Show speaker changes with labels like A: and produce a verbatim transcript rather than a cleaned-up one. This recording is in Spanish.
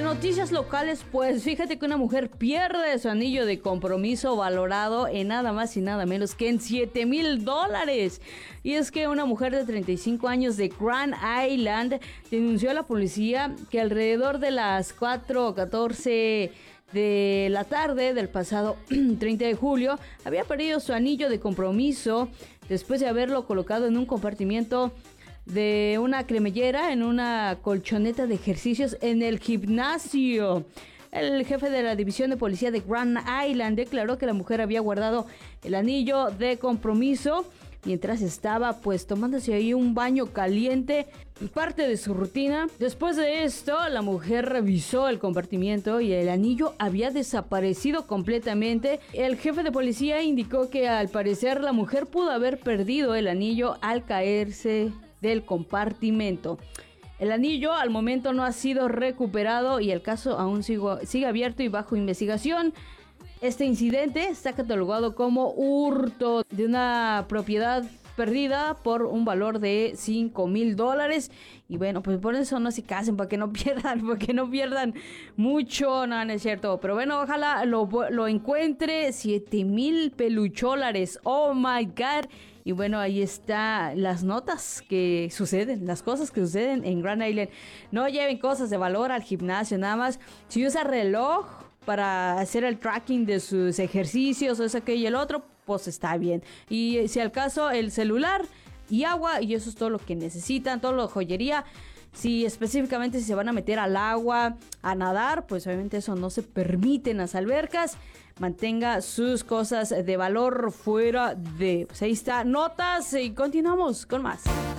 A: noticias locales, pues fíjate que una mujer pierde su anillo de compromiso valorado en nada más y nada menos que en siete mil dólares. Y es que una mujer de treinta y cinco años de Grand Island denunció a la policía que alrededor de las cuatro catorce de la tarde del pasado treinta de julio había perdido su anillo de compromiso después de haberlo colocado en un compartimiento de una cremallera en una colchoneta de ejercicios en el gimnasio. El jefe de la división de policía de Grand Island declaró que la mujer había guardado el anillo de compromiso mientras estaba pues tomándose ahí un baño caliente, parte de su rutina. Después de esto, la mujer revisó el compartimiento y el anillo había desaparecido completamente. El jefe de policía indicó que al parecer la mujer pudo haber perdido el anillo al caerse del compartimento. El anillo al momento no ha sido recuperado y el caso aún sigo, sigue abierto y bajo investigación. Este incidente está catalogado como hurto de una propiedad perdida por un valor de cinco mil dólares. Y bueno, pues por eso no se casen, para que no pierdan, para que no pierdan mucho. No, no es cierto. Pero bueno, ojalá lo, lo encuentre. siete mil pelucholares. Oh my God. Y bueno, ahí está las notas que suceden, las cosas que suceden en Grand Island. No lleven cosas de valor al gimnasio, nada más. Si usa reloj para hacer el tracking de sus ejercicios o eso, aquello y el otro, pues está bien. Y si al caso, el celular y agua, y eso es todo lo que necesitan, todo lo de joyería. Si específicamente si se van a meter al agua a nadar, pues obviamente eso no se permite en las albercas. Mantenga sus cosas de valor fuera de... Pues ahí está, notas, y continuamos con más.